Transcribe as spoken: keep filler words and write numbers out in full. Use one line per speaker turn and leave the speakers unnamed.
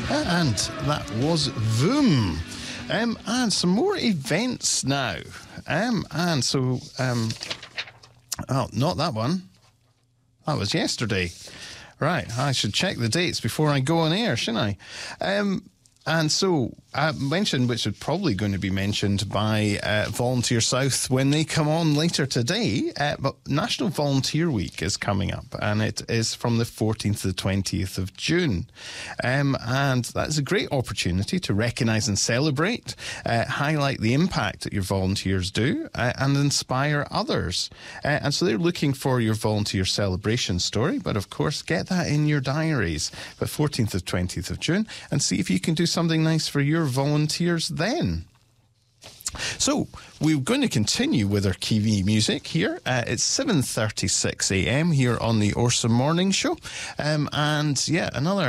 And that was Voom. Um, and some more events now. Um, and so, um, oh, not that one. That was yesterday. Right, I should check the dates before I go on air, shouldn't I? Um, and so I mentioned, which is probably going to be mentioned by uh, Volunteer South when they come on later today, uh, but National Volunteer Week is coming up, and it is from the fourteenth to the twentieth of June. Um, and that's a great opportunity to recognise and celebrate, uh, highlight the impact that your volunteers do, uh, and inspire others. Uh, and so they're looking for your volunteer celebration story, but of course, get that in your diaries, but fourteenth to twentieth of June, and see if you can do something nice for your volunteers then. So, we're going to continue with our Kiwi music here. Uh, it's seven thirty-six a m here on the Orsa Morning Show. Um, and yeah, another